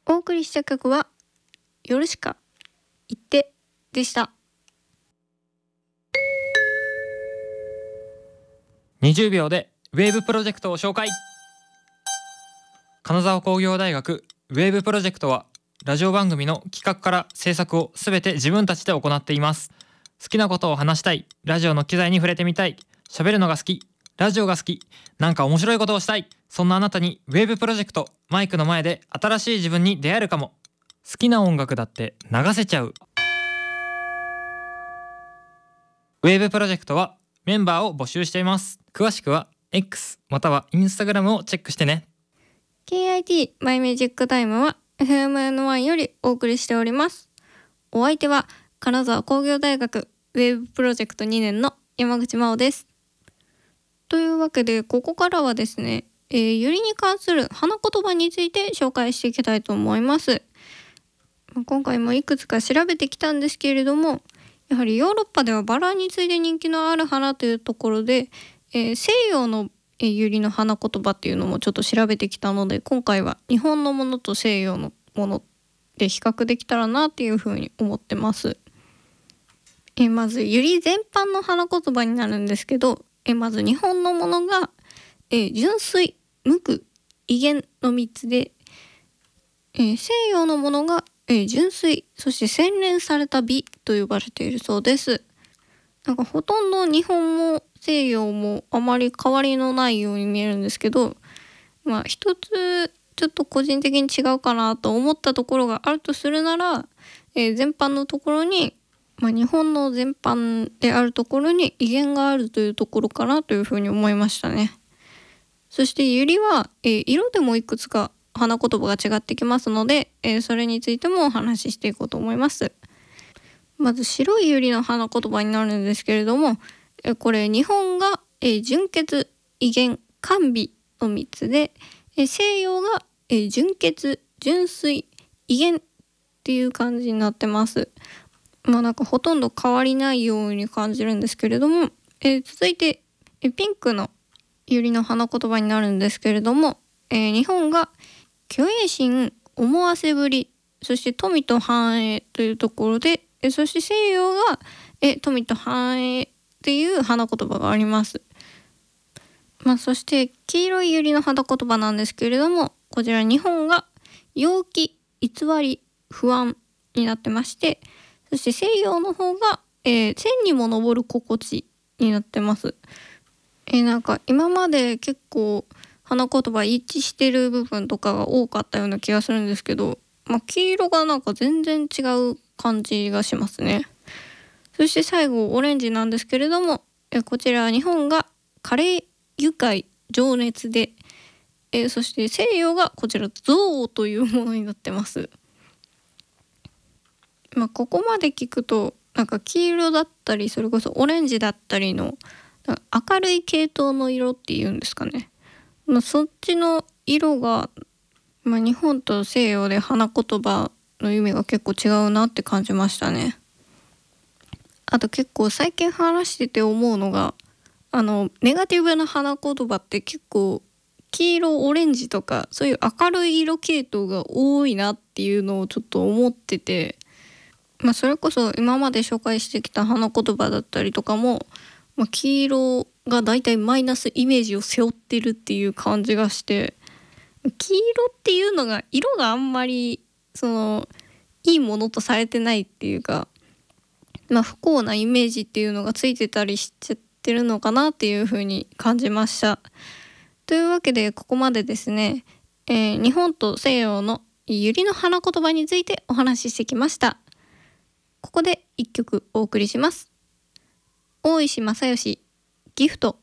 お送りした曲は夜しか言ってでした。 20秒でウェーブプロジェクトを紹介。金沢工業大学ウェーブプロジェクトはラジオ番組の企画から制作をすべて自分たちで行っています。好きなことを話したい、ラジオの機材に触れてみたい、喋るのが好き、ラジオが好き、なんか面白いことをしたい、そんなあなたにウェーブプロジェクト、マイクの前で新しい自分に出会えるかも。好きな音楽だって流せちゃう。ウェーブプロジェクトはメンバーを募集しています。詳しくは X または Instagram をチェックしてね。 KIT マイミュージックタイムは FMN1 よりお送りしております。お相手は金沢工業大学ウェーブプロジェクト2年の山口真央です。というわけでここからはですね、ユリに関する花言葉について紹介していきたいと思います。今回もいくつか調べてきたんですけれども、やはりヨーロッパではバラに次いで人気のある花というところで、西洋のユリの花言葉っていうのもちょっと調べてきたので、今回は日本のものと西洋のもので比較できたらなっていうふうに思ってます。まずユリ全般の花言葉になるんですけど、まず日本のものが、純粋、無垢、威厳の3つで、西洋のものが、純粋、そして洗練された美と呼ばれているそうです。なんかほとんど日本も西洋もあまり変わりのないように見えるんですけど、一つちょっと個人的に違うかなと思ったところがあるとするなら、全般のところに、日本の全般であるところに威厳があるというところかなというふうに思いましたね。そしてユリは、色でもいくつか花言葉が違ってきますので、それについてもお話ししていこうと思います。まず白いユリの花言葉になるんですけれども、これ日本が、純潔、威厳、甘美の3つで、西洋が、純潔、純粋、威厳っていう感じになってます。なんかほとんど変わりないように感じるんですけれども、続いて、ピンクのユリの花言葉になるんですけれども、日本が虚栄心、思わせぶり、そして富と繁栄というところで、そして西洋が富と繁栄っていう花言葉があります。そして黄色いユリの花言葉なんですけれども、こちら日本が陽気、偽り、不安になってまして、そして西洋の方が、千にも昇る心地になってます。なんか今まで結構花言葉一致してる部分とかが多かったような気がするんですけど、黄色がなんか全然違う感じがしますね。そして最後オレンジなんですけれども、こちら日本がカレー、愉快、情熱で、そして西洋がこちら憎悪というものになってます。ここまで聞くとなんか黄色だったりそれこそオレンジだったりの明るい系統の色っていうんですかね、そっちの色が、日本と西洋で花言葉の意味が結構違うなって感じましたね。あと結構最近話してて思うのが、ネガティブな花言葉って結構黄色オレンジとかそういう明るい色系統が多いなっていうのをちょっと思ってて、それこそ今まで紹介してきた花言葉だったりとかも、黄色がだいたいマイナスイメージを背負ってるっていう感じがして、黄色っていうのが色があんまりいいものとされてないっていうか、不幸なイメージっていうのがついてたりしちゃってるのかなっていう風に感じました。というわけでここまでですね、日本と西洋のユリの花言葉についてお話ししてきました。ここで一曲お送りします。大石正義ギフト。